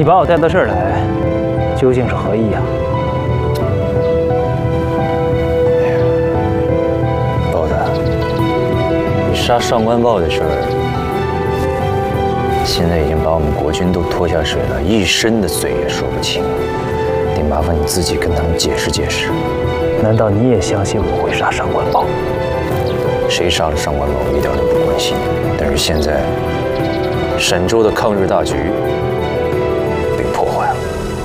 你把我带到这儿来，究竟是何意啊？ 包子，你杀上官豹的事儿，现在已经把我们国军都拖下水了，一身的罪也说不清了。得麻烦你自己跟他们解释解释。 难道你也相信我会杀上官豹？ 谁杀了上官豹，我一点都不关心。但是现在，沈州的抗日大局被破坏了。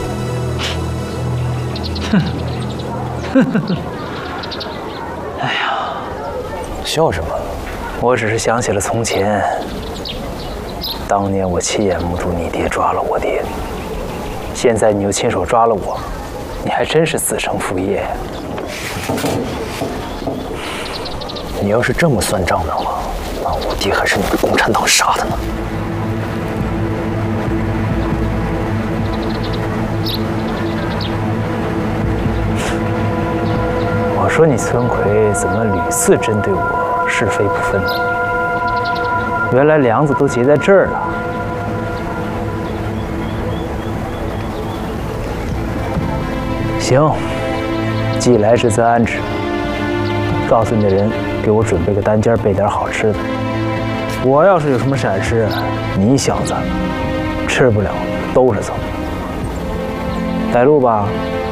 哎呀， 笑什么？ 我只是想起了从前，当年我亲眼目睹你爹抓了我爹，现在你又亲手抓了我，你还真是子承父业。 你要是这么算账的话，那我爹还是你们共产党杀的呢。 我说你孙奎怎么屡次针对我，是非不分呢？原来梁子都结在这儿了。行，既来之则安之。告诉你的人，给我准备个单间，备点好吃的。我要是有什么闪失，你小子吃不了兜着走。带路吧。